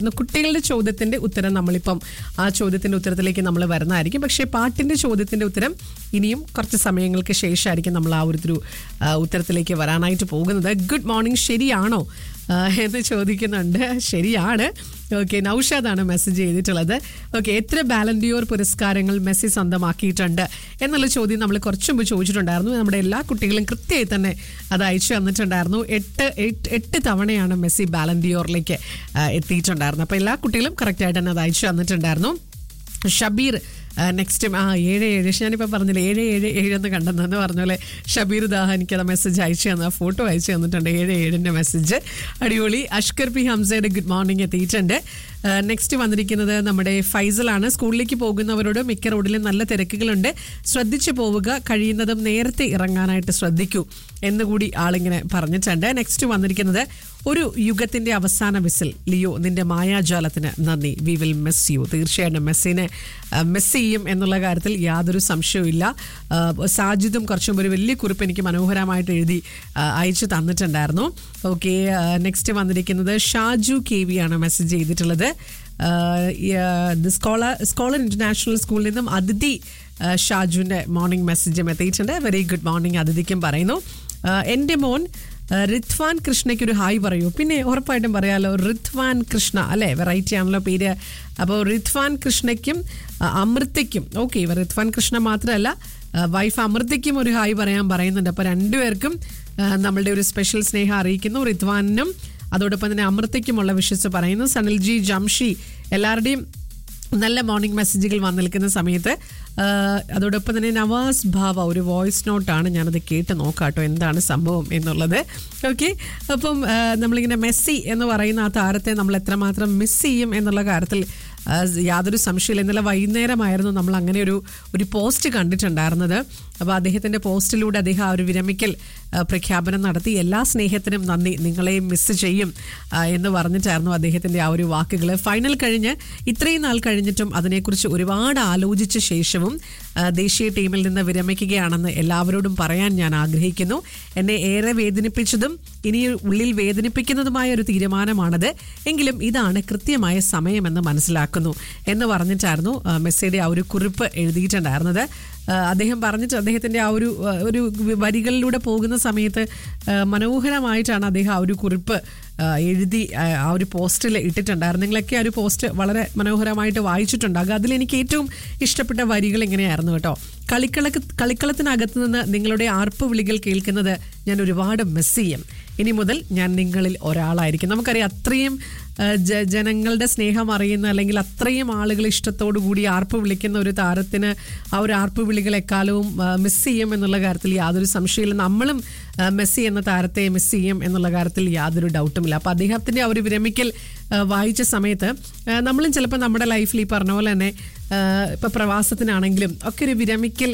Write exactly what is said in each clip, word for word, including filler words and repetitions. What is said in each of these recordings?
കുട്ടികളുടെ ചോദ്യത്തിന്റെ ഉത്തരം നമ്മളിപ്പം ആ ചോദ്യത്തിന്റെ ഉത്തരത്തിലേക്ക് നമ്മൾ വരുന്നതായിരിക്കും. പക്ഷേ പാട്ടിന്റെ ചോദ്യത്തിന്റെ ഉത്തരം ഇനിയും കുറച്ച് സമയങ്ങൾക്ക് ശേഷമായിരിക്കും നമ്മൾ ആ ഒരു ഉത്തരത്തിലേക്ക് വരാനായിട്ട് പോകുന്നത്. ഗുഡ് മോർണിംഗ്, ശരിയാണോ എന്ന് ചോദിക്കുന്നുണ്ട്. ശരിയാണ്. ഓക്കെ, നൗഷാദാണ് മെസ്സേജ് ചെയ്തിട്ടുള്ളത്. ഓക്കെ, എത്ര ബാലൻഡിയോർ പുരസ്കാരങ്ങൾ മെസ്സി സ്വന്തമാക്കിയിട്ടുണ്ട് എന്നുള്ള ചോദ്യം നമ്മൾ കുറച്ച് മുമ്പ് ചോദിച്ചിട്ടുണ്ടായിരുന്നു. നമ്മുടെ എല്ലാ കുട്ടികളും കൃത്യമായി തന്നെ അത് അയച്ചു തന്നിട്ടുണ്ടായിരുന്നു. എട്ട് എട്ട് തവണയാണ് മെസ്സി ബാലൻഡിയോറിലേക്ക് എത്തിയിട്ടുണ്ടായിരുന്നത്. അപ്പോൾ എല്ലാ കുട്ടികളും കറക്റ്റായിട്ട് തന്നെ അത് അയച്ചു തന്നിട്ടുണ്ടായിരുന്നു. ഷബീർ നെക്സ്റ്റ് ആ ഏഴ് ഏഴ് ഞാനിപ്പോൾ പറഞ്ഞില്ല ഏഴ് ഏഴ് ഏഴ് എന്ന് കണ്ടെന്ന് പറഞ്ഞ പോലെ ഷബീർ ദാഹ എനിക്കത് മെസ്സേജ് അയച്ചു തന്ന ഫോട്ടോ അയച്ചു തന്നിട്ടുണ്ട്. ഏഴ് ഏഴിൻ്റെ മെസ്സേജ് അടിപൊളി. അഷ്കർ പി ഹംസയുടെ ഗുഡ് മോർണിംഗ് എത്തിയിട്ടുണ്ട്. നെക്സ്റ്റ് വന്നിരിക്കുന്നത് നമ്മുടെ ഫൈസലാണ്. സ്കൂളിലേക്ക് പോകുന്നവരോട് മിക്ക റോഡിലും നല്ല തിരക്കുകളുണ്ട്, ശ്രദ്ധിച്ചു പോവുക, കഴിയുന്നതും നേരത്തെ ഇറങ്ങാനായിട്ട് ശ്രദ്ധിക്കൂ എന്നുകൂടി ആളിങ്ങനെ പറഞ്ഞിട്ടുണ്ട്. നെക്സ്റ്റ് വന്നിരിക്കുന്നത് ഒരു യുഗത്തിന്റെ അവസാന വിസിൽ ലിയോ, നിന്റെ മായാജാലത്തിന് നന്ദി, വി വിൽ മിസ് യു. തീർച്ചയായിട്ടും മെസ്സിനെ മിസ് ചെയ്യും എന്നുള്ള കാര്യത്തിൽ യാതൊരു സംശയവും. സാജിദും കുറച്ചും ഒരു വലിയ കുറിപ്പ് എനിക്ക് മനോഹരമായിട്ട് എഴുതി അയച്ചു തന്നിട്ടുണ്ടായിരുന്നു. ഓക്കെ, നെക്സ്റ്റ് വന്നിരിക്കുന്നത് ഷാജു കെ വി ആണ് മെസ്സേജ് ചെയ്തിട്ടുള്ളത്. സ്കോളർ സ്കോളർ ഇന്റർനാഷണൽ സ്കൂളിൽ നിന്നും അതിഥി ഷാജുവിൻ്റെ മോർണിംഗ് മെസ്സേജും എത്തിയിട്ടുണ്ട്. വെരി ഗുഡ് മോർണിംഗ് അതിഥിക്കും പറയുന്നു. എൻ്റെ മോൻ റിത്വാൻ കൃഷ്ണയ്ക്ക് ഒരു ഹായ് പറയൂ. പിന്നെ ഉറപ്പായിട്ടും പറയാമല്ലോ, റിത്വാൻ കൃഷ്ണ അല്ലേ, വെറൈറ്റി ആണല്ലോ പേര്. അപ്പോൾ റിത്വാൻ കൃഷ്ണയ്ക്കും അമൃതയ്ക്കും, ഓക്കെ, റിത്വാൻ കൃഷ്ണ മാത്രമല്ല വൈഫ് അമൃതയ്ക്കും ഒരു ഹായ് പറയാൻ പറയുന്നുണ്ട്. അപ്പോൾ രണ്ടുപേർക്കും നമ്മളുടെ ഒരു സ്പെഷ്യൽ സ്നേഹം അറിയിക്കുന്നു. റിത്വാനും അതോടൊപ്പം തന്നെ അമൃതയ്ക്കുമുള്ള വിഷസ് പറയുന്നു. സനിൽജി, ജംഷി എല്ലാവരുടെയും നല്ല മോർണിംഗ് മെസ്സേജുകൾ വന്നു നിൽക്കുന്ന സമയത്ത് അതോടൊപ്പം തന്നെ നവാസ് ഭാവ ഒരു വോയിസ് നോട്ടാണ്, ഞാനത് കേട്ട് നോക്കാട്ടോ എന്താണ് സംഭവം എന്നുള്ളത്. ഓക്കെ, അപ്പം നമ്മളിങ്ങനെ മെസ്സി എന്ന് പറയുന്ന ആ താരത്തെ നമ്മൾ എത്രമാത്രം മിസ് ചെയ്യും എന്നുള്ള കാര്യത്തിൽ യാതൊരു സംശയമില്ല. ഇന്നലെ വൈകുന്നേരമായിരുന്നു നമ്മൾ അങ്ങനെ ഒരു ഒരു പോസ്റ്റ് കണ്ടിട്ടുണ്ടായിരുന്നത്. അപ്പോൾ അദ്ദേഹത്തിൻ്റെ പോസ്റ്റിലൂടെ അദ്ദേഹം ആ ഒരു വിരമിക്കൽ പ്രഖ്യാപനം നടത്തി. എല്ലാ സ്നേഹത്തിനും നന്ദി, നിങ്ങളെ മിസ് ചെയ്യും എന്ന് പറഞ്ഞിട്ടായിരുന്നു അദ്ദേഹത്തിൻ്റെ ആ ഒരു വാക്കുകൾ. ഫൈനൽ കഴിഞ്ഞ് ഇത്രയും നാൾ കഴിഞ്ഞിട്ടും അതിനെക്കുറിച്ച് ഒരുപാട് ആലോചിച്ച ശേഷവും ദേശീയ ടീമിൽ നിന്ന് വിരമിക്കുകയാണെന്ന് എല്ലാവരോടും പറയാൻ ഞാൻ ആഗ്രഹിക്കുന്നു. എന്നെ ഏറെ വേദനിപ്പിച്ചതും ഇനി ഉള്ളിൽ വേദനിപ്പിക്കുന്നതുമായ ഒരു തീരുമാനമാണത്, എങ്കിലും ഇതാണ് കൃത്യമായ സമയമെന്ന് മനസ്സിലാക്കുന്നു എന്ന് പറഞ്ഞിട്ടായിരുന്നു മെസ്സിയുടെ ആ ഒരു കുറിപ്പ് എഴുതിയിട്ടുണ്ടായിരുന്നത്. അദ്ദേഹം പറഞ്ഞിട്ട് അദ്ദേഹത്തിൻ്റെ ആ ഒരു ഒരു വരികളിലൂടെ പോകുന്ന സമയത്ത് മനോഹരമായിട്ടാണ് അദ്ദേഹം ആ ഒരു കുറിപ്പ് എഴുതി ആ ഒരു പോസ്റ്റിൽ ഇട്ടിട്ടുണ്ടായിരുന്നു. നിങ്ങളൊക്കെ ആ ഒരു പോസ്റ്റ് വളരെ മനോഹരമായിട്ട് വായിച്ചിട്ടുണ്ടാകും. അതിലെനിക്ക് ഏറ്റവും ഇഷ്ടപ്പെട്ട വരികൾ ഇങ്ങനെയായിരുന്നു കേട്ടോ. കളിക്കള കളിക്കളത്തിനകത്ത് നിന്ന് നിങ്ങളുടെ ആർപ്പ് വിളികൾ കേൾക്കുന്നത് ഞാൻ ഒരുപാട് മിസ് ചെയ്യും. ഇനി മുതൽ ഞാൻ നിങ്ങളിൽ ഒരാളായിരിക്കും. നമുക്കറിയാം അത്രയും ജനങ്ങളുടെ സ്നേഹം അറിയുന്ന അല്ലെങ്കിൽ അത്രയും ആളുകൾ ഇഷ്ടത്തോടു കൂടി ആർപ്പ് വിളിക്കുന്ന ഒരു താരത്തിന് ആ ഒരു ആർപ്പ് വിളികൾ എക്കാലവും മിസ് ചെയ്യും എന്നുള്ള കാര്യത്തിൽ യാതൊരു സംശയമില്ല. നമ്മളും മെസ്സി എന്ന താരത്തെ മിസ് ചെയ്യും എന്നുള്ള കാര്യത്തിൽ യാതൊരു ഡൗട്ടുമില്ല. അപ്പോൾ അദ്ദേഹത്തിൻ്റെ ആ ഒരു വിരമിക്കൽ വായിച്ച സമയത്ത് നമ്മളും ചിലപ്പോൾ നമ്മുടെ ലൈഫിൽ ഈ പറഞ്ഞ പോലെ തന്നെ ഇപ്പോൾ പ്രവാസത്തിനാണെങ്കിലും ഒക്കെ ഒരു വിരമിക്കൽ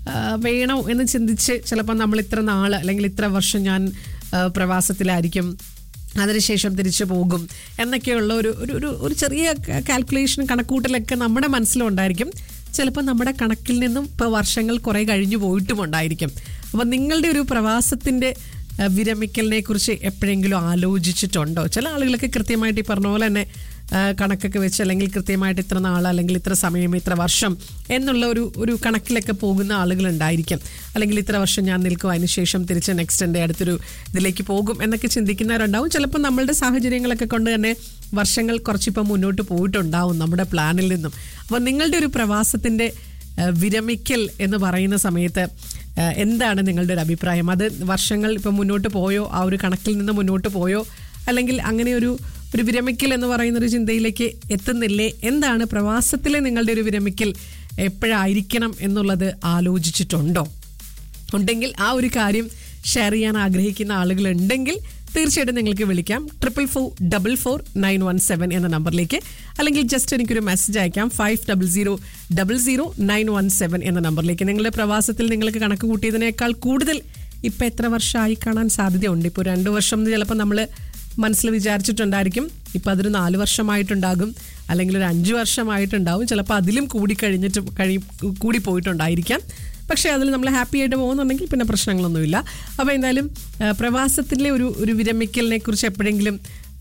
വേണോ എന്ന് ചിന്തിച്ച് ചിലപ്പോൾ നമ്മൾ ഇത്ര നാൾ അല്ലെങ്കിൽ ഇത്ര വർഷം ഞാൻ പ്രവാസത്തിലായിരിക്കും, അതിനുശേഷം തിരിച്ചു പോകും എന്നൊക്കെയുള്ള ഒരു ഒരു ഒരു ചെറിയ കാൽക്കുലേഷൻ കണക്കൂട്ടലൊക്കെ നമ്മുടെ മനസ്സിലുണ്ടായിരിക്കും. ചിലപ്പോൾ നമ്മുടെ കണക്കിൽ നിന്നും ഇപ്പോൾ വർഷങ്ങൾ കുറേ കഴിഞ്ഞു പോയിട്ടുമുണ്ടായിരിക്കും. അപ്പോൾ നിങ്ങളുടെ ഒരു പ്രവാസത്തിൻ്റെ വിരമിക്കലിനെ കുറിച്ച് എപ്പോഴെങ്കിലും ആലോചിച്ചിട്ടുണ്ടോ? ചില ആളുകളൊക്കെ കൃത്യമായിട്ട് ഈ പറഞ്ഞ പോലെ തന്നെ കണക്കൊക്കെ വെച്ച് അല്ലെങ്കിൽ കൃത്യമായിട്ട് ഇത്ര നാൾ അല്ലെങ്കിൽ ഇത്ര സമയം ഇത്ര വർഷം എന്നുള്ള ഒരു ഒരു കണക്കിലൊക്കെ പോകുന്ന ആളുകളുണ്ടായിരിക്കും. അല്ലെങ്കിൽ ഇത്ര വർഷം ഞാൻ നിൽക്കും, അതിനുശേഷം തിരിച്ച് നെക്സ്റ്റ് എൻ്റെ അടുത്തൊരു ഇതിലേക്ക് പോകും എന്നൊക്കെ ചിന്തിക്കുന്നവരുണ്ടാവും. ചിലപ്പോൾ നമ്മളുടെ സാഹചര്യങ്ങളൊക്കെ കൊണ്ട് തന്നെ വർഷങ്ങൾ കുറച്ചിപ്പോൾ മുന്നോട്ട് പോയിട്ടുണ്ടാവും നമ്മുടെ പ്ലാനിൽ നിന്നും. അപ്പോൾ നിങ്ങളുടെ ഒരു പ്രവാസത്തിൻ്റെ വിരമിക്കൽ എന്ന് പറയുന്ന സമയത്ത് എന്താണ് നിങ്ങളുടെ ഒരു അഭിപ്രായം? അത് വർഷങ്ങൾ ഇപ്പം മുന്നോട്ട് പോയോ, ആ ഒരു കണക്കിൽ നിന്ന് മുന്നോട്ട് പോയോ, അല്ലെങ്കിൽ അങ്ങനെ ഒരു ഒരു വിരമിക്കൽ എന്ന് പറയുന്നൊരു ചിന്തയിലേക്ക് എത്തുന്നില്ലേ? എന്താണ് പ്രവാസത്തിലെ നിങ്ങളുടെ ഒരു വിരമിക്കൽ എപ്പോഴായിരിക്കണം എന്നുള്ളത് ആലോചിച്ചിട്ടുണ്ടോ? ഉണ്ടെങ്കിൽ ആ ഒരു കാര്യം ഷെയർ ചെയ്യാൻ ആഗ്രഹിക്കുന്ന ആളുകളുണ്ടെങ്കിൽ തീർച്ചയായിട്ടും നിങ്ങൾക്ക് വിളിക്കാം triple four double four nine one seven എന്ന നമ്പറിലേക്ക്, അല്ലെങ്കിൽ ജസ്റ്റ് എനിക്കൊരു മെസ്സേജ് അയക്കാം five double zero double zero nine one seven എന്ന നമ്പറിലേക്ക്. നിങ്ങളുടെ പ്രവാസത്തിൽ നിങ്ങൾക്ക് കണക്ക് കൂട്ടിയതിനേക്കാൾ കൂടുതൽ ഇപ്പം എത്ര വർഷമായി കാണാൻ സാധ്യതയുണ്ട്? ഇപ്പോൾ രണ്ട് വർഷം എന്ന് ചിലപ്പോൾ നമ്മൾ മനസ്സിൽ വിചാരിച്ചിട്ടുണ്ടായിരിക്കും, ഇപ്പം അതൊരു നാല് വർഷമായിട്ടുണ്ടാകും, അല്ലെങ്കിൽ ഒരു അഞ്ച് വർഷമായിട്ടുണ്ടാവും, ചിലപ്പോൾ അതിലും കൂടി കഴിഞ്ഞിട്ട് കഴി കൂടി പോയിട്ടുണ്ടായിരിക്കാം. പക്ഷേ അതിൽ നമ്മൾ ഹാപ്പി ആയിട്ട് പോകുന്നുണ്ടെങ്കിൽ പിന്നെ പ്രശ്നങ്ങളൊന്നുമില്ല. അപ്പോൾ എന്തായാലും പ്രവാസത്തിലെ ഒരു ഒരു വിരമിക്കലിനെ കുറിച്ച് എപ്പോഴെങ്കിലും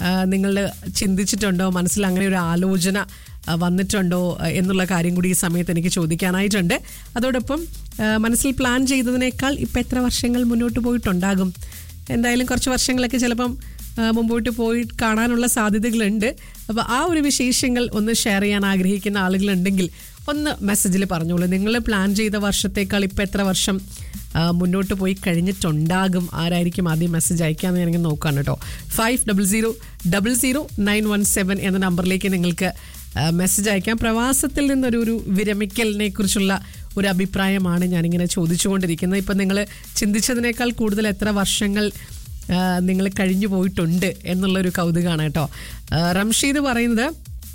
നിങ്ങൾ ചിന്തിച്ചിട്ടുണ്ടോ? മനസ്സിൽ അങ്ങനെ ഒരു ആലോചന വന്നിട്ടുണ്ടോ എന്നുള്ള കാര്യം കൂടി ഈ സമയത്ത് എനിക്ക് ചോദിക്കാനായിട്ടുണ്ട്. അതോടൊപ്പം മനസ്സിൽ പ്ലാൻ ചെയ്തതിനേക്കാൾ ഇപ്പം എത്ര വർഷങ്ങൾ മുന്നോട്ട് പോയിട്ടുണ്ടാകും? എന്തായാലും കുറച്ച് വർഷങ്ങളൊക്കെ ചിലപ്പം മുമ്പോട്ട് പോയി കാണാനുള്ള സാധ്യതകളുണ്ട്. അപ്പോൾ ആ ഒരു വിശേഷങ്ങൾ ഒന്ന് ഷെയർ ചെയ്യാൻ ആഗ്രഹിക്കുന്ന ആളുകളുണ്ടെങ്കിൽ ഒന്ന് മെസ്സേജിൽ പറഞ്ഞോളൂ. നിങ്ങൾ പ്ലാൻ ചെയ്ത വർഷത്തേക്കാൾ ഇപ്പം എത്ര വർഷം മുന്നോട്ട് പോയി കഴിഞ്ഞിട്ടുണ്ടാകും? ആരായിരിക്കും ആദ്യം മെസ്സേജ് അയക്കാമെന്ന് ഞാനിങ്ങനെ നോക്കാം കേട്ടോ. Five double zero double zero nine one seven എന്ന നമ്പറിലേക്ക് നിങ്ങൾക്ക് മെസ്സേജ് അയക്കാം. പ്രവാസത്തിൽ നിന്നൊരു ഒരു വിരമിക്കലിനെ കുറിച്ചുള്ള ഒരു അഭിപ്രായമാണ് ഞാനിങ്ങനെ ചോദിച്ചുകൊണ്ടിരിക്കുന്നത്. ഇപ്പം നിങ്ങൾ ചിന്തിച്ചതിനേക്കാൾ കൂടുതൽ എത്ര വർഷങ്ങൾ നിങ്ങൾ കഴിഞ്ഞു പോയിട്ടുണ്ട് എന്നുള്ളൊരു കൗതുകമാണ് കേട്ടോ. റംഷീദ് പറയുന്നത്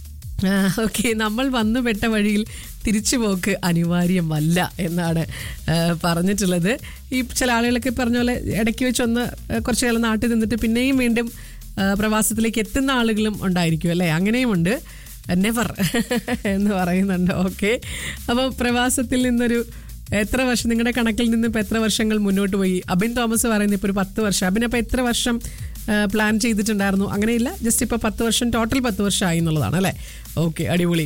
ഓക്കെ, നമ്മൾ വന്നു പെട്ട വഴിയിൽ തിരിച്ചു പോക്ക് അനിവാര്യമല്ല എന്നാണ് പറഞ്ഞിട്ടുള്ളത്. ഈ ചില ആളുകളൊക്കെ പറഞ്ഞ പോലെ ഇടയ്ക്ക് വെച്ചൊന്ന് കുറച്ച് കാലം നാട്ടിൽ നിന്നിട്ട് പിന്നെയും വീണ്ടും പ്രവാസത്തിലേക്ക് എത്തുന്ന ആളുകളും ഉണ്ടായിരിക്കും അല്ലേ? അങ്ങനെയും ഉണ്ട്. നെവർ എന്ന് പറയുന്നുണ്ട്. ഓക്കെ, അപ്പോൾ പ്രവാസത്തിൽ നിന്നൊരു എത്ര വർഷം നിങ്ങളുടെ കണക്കിൽ നിന്ന് ഇപ്പോൾ എത്ര വർഷങ്ങൾ മുന്നോട്ട് പോയി? അബിൻ തോമസ് പറയുന്നത് ഇപ്പോൾ ഒരു പത്ത് വർഷം. അബിൻ അപ്പോൾ എത്ര വർഷം പ്ലാൻ ചെയ്തിട്ടുണ്ടായിരുന്നു? അങ്ങനെയില്ല, ജസ്റ്റ് ഇപ്പോൾ പത്ത് വർഷം, ടോട്ടൽ പത്ത് വർഷമായി എന്നുള്ളതാണ് അല്ലേ? ഓക്കെ, അടിപൊളി.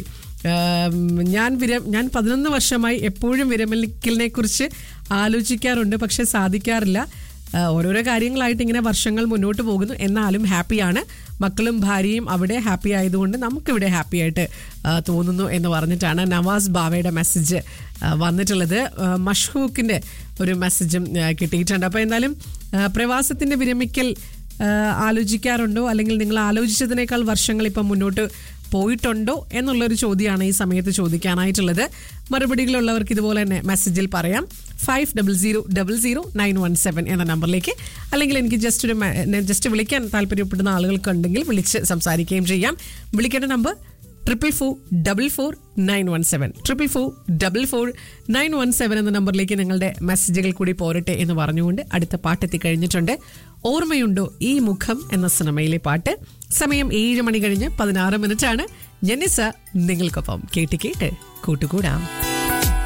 ഞാൻ വിര ഞാൻ പതിനൊന്ന് വർഷമായി എപ്പോഴും വിരമിക്കലിനെ കുറിച്ച് ആലോചിക്കാറുണ്ട്, പക്ഷെ സാധിക്കാറില്ല. ഓരോരോ കാര്യങ്ങളായിട്ട് ഇങ്ങനെ വർഷങ്ങൾ മുന്നോട്ട് പോകുന്നു. എന്നാലും ഹാപ്പിയാണ്. മക്കളും ഭാര്യയും അവിടെ ഹാപ്പി ആയതുകൊണ്ട് നമുക്കിവിടെ ഹാപ്പി ആയിട്ട് തോന്നുന്നു എന്ന് പറഞ്ഞിട്ടാണ് നവാസ് ബാവയുടെ മെസ്സേജ് വന്നിട്ടുള്ളത്. മഷ്ഹൂക്കിൻ്റെ ഒരു മെസ്സേജും കിട്ടിയിട്ടുണ്ട്. അപ്പോൾ എന്തായാലും പ്രവാസത്തിൻ്റെ വിരമിക്കൽ ആലോചിക്കാറുണ്ടോ, അല്ലെങ്കിൽ നിങ്ങൾ ആലോചിച്ചതിനേക്കാൾ വർഷങ്ങൾ ഇപ്പം മുന്നോട്ട് പോയിട്ടുണ്ടോ എന്നുള്ളൊരു ചോദ്യമാണ് ഈ സമയത്ത് ചോദിക്കാനായിട്ടുള്ളത്. മറുപടികളുള്ളവർക്ക് ഇതുപോലെ തന്നെ മെസ്സേജിൽ പറയാം. Five double zero double zero nine one seven എന്ന നമ്പറിലേക്ക്. അല്ലെങ്കിൽ എനിക്ക് ജസ്റ്റ് ഒരു ജസ്റ്റ് വിളിക്കാൻ താല്പര്യപ്പെടുന്ന ആളുകൾക്കുണ്ടെങ്കിൽ വിളിച്ച് സംസാരിക്കുകയും ചെയ്യാം. വിളിക്കേണ്ട number triple four double four nine one seven triple four double four nine one seven എന്ന നമ്പറിലേക്ക് നിങ്ങളുടെ മെസ്സേജുകൾ കൂടി പോരട്ടെ എന്ന് പറഞ്ഞുകൊണ്ട് അടുത്ത പാട്ടെത്തി കഴിഞ്ഞിട്ടുണ്ട്. ഓർമ്മയുണ്ടോ ഈ മുഖം എന്ന സിനിമയിലെ പാട്ട്. സമയം ഏഴ് മണി കഴിഞ്ഞ് പതിനാറ് മിനിറ്റ് ആണ്. ജെന്നിസ നിങ്ങൾക്കൊപ്പം കേട്ട് കേട്ട് കൂട്ടുകൂടാം.